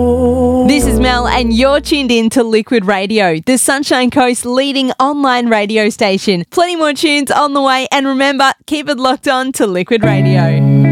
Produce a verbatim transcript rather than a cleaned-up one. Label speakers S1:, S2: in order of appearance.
S1: This is Mel and you're tuned in to Liquid Radio, the Sunshine Coast's leading online radio station. Plenty more tunes on the way, and remember, keep it locked on to Liquid Radio.